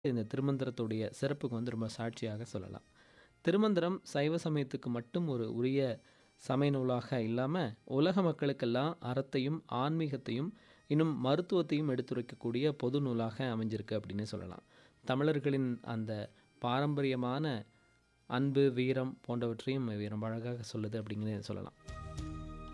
இந்த திருமந்திரத்துடைய சிறப்புக்கு ரொம்ப சாட்சியாக சொல்லலாம். திருமந்திரம் சைவ சமயத்துக்கு மட்டும் ஒரு உரிய சமய நூலாக இல்லாமல் உலக மக்களுக்கெல்லாம் அறத்தையும் ஆன்மீகத்தையும் இன்னும் மருத்துவத்தையும் எடுத்துரைக்கக்கூடிய பொது நூலாக அமைஞ்சிருக்கு அப்படின்னு சொல்லலாம். தமிழர்களின் அந்த பாரம்பரியமான அன்பு வீரம் போன்றவற்றையும் ரொம்ப அழகாக சொல்லுது அப்படிங்கிறத சொல்லலாம்.